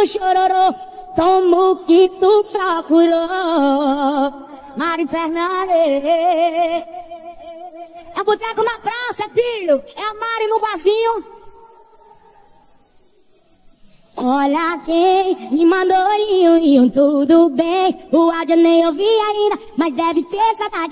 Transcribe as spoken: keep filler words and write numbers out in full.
chororô, tomo o que tu procurou. Mari Fernandes. É boteco na praça, filho. É a Mari no vasinho. Olha quem me mandou linho, linho, tudo bem. O áudio nem ouvi ainda, mas deve ter saudade.